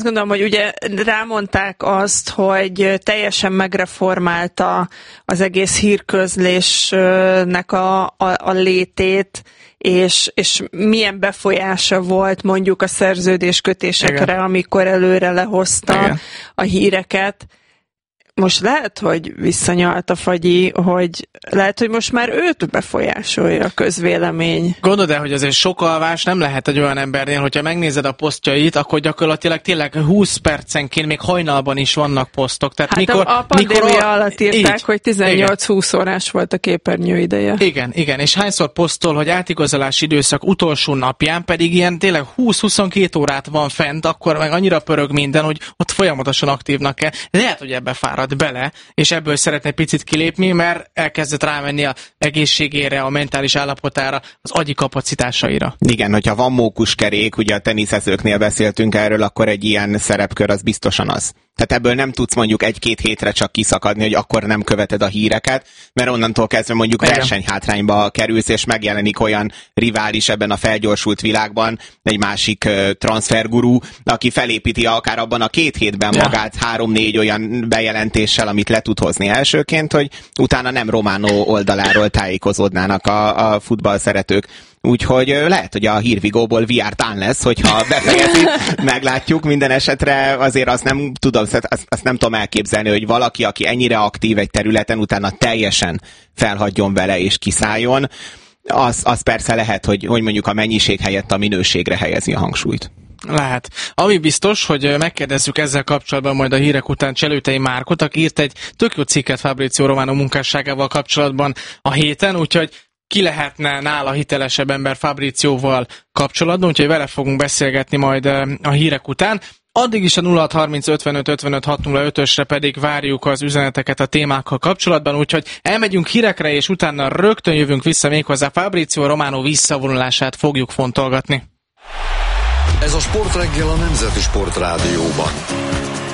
Gondolom, hogy ugye rámondták azt, hogy teljesen megreformálta az egész hírközlésnek a létét, és milyen befolyása volt mondjuk a szerződéskötésekre, igen, amikor előre lehozta, igen, a híreket. Most lehet, hogy visszanyalt a Fagyi, hogy lehet, hogy most már őt befolyásolja a közvélemény. Gondold el, hogy azért sok alvás nem lehet egy olyan embernél, hogyha megnézed a posztjait, akkor gyakorlatilag tényleg 20 percenként, még hajnalban is vannak posztok. Tehát hát a pandémia alatt írták, így, hogy 18-20 órás volt a képernyő ideje. Igen, és hányszor posztol, hogy átigazolási időszak utolsó napján pedig ilyen tényleg 20-22 órát van fent, akkor meg annyira pörög minden, hogy ott folyamatosan aktívnak kell. Lehet, hogy ebbe fárad bele, és ebből szeretne picit kilépni, mert elkezdett rámenni a egészségére, a mentális állapotára, az agyi kapacitásaira. Igen, hogyha van mókuskerék, ugye a teniszezőknél beszéltünk erről, akkor egy ilyen szerepkör az biztosan az. Tehát ebből nem tudsz mondjuk 1-2 hétre csak kiszakadni, hogy akkor nem követed a híreket, mert onnantól kezdve mondjuk versenyhátrányba kerülsz, és megjelenik olyan rivális ebben a felgyorsult világban, egy másik transfergurú, aki felépíti akár abban a 2 hétben magát 3-4 olyan bejelentéssel, amit le tud hozni elsőként, hogy utána nem Románó oldaláról tájékozódnának a futballszeretők. Úgyhogy lehet, hogy a hírvigóból VR tán lesz, hogyha befejezi, meglátjuk. Minden esetre azért azt nem tudom elképzelni, hogy valaki, aki ennyire aktív egy területen, utána teljesen felhagyjon vele és kiszálljon. Az persze lehet, hogy mondjuk a mennyiség helyett a minőségre helyezi a hangsúlyt. Lehet. Ami biztos, hogy megkérdezzük ezzel kapcsolatban majd a hírek után Cselőtei Márkot, aki írt egy tök jó cikket Fabrizio Romano munkásságával kapcsolatban a héten, úgyhogy ki lehetne nála hitelesebb ember Fabricióval kapcsolatban, úgyhogy vele fogunk beszélgetni majd a hírek után. Addig is a 0630 55 55 605-ösre pedig várjuk az üzeneteket a témákkal kapcsolatban, úgyhogy elmegyünk hírekre, és utána rögtön jövünk vissza, méghozzá Fabrizio Romano visszavonulását fogjuk fontolgatni. Ez a Sportreggel a Nemzeti Sportrádióban.